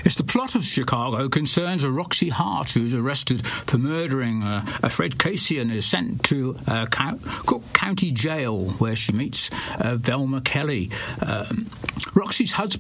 Yes, the plot of Chicago concerns a Roxy Hart who's arrested for murdering a Fred Casey and is sent to Cook County Jail, where she meets Velma Kelly. Roxy's husband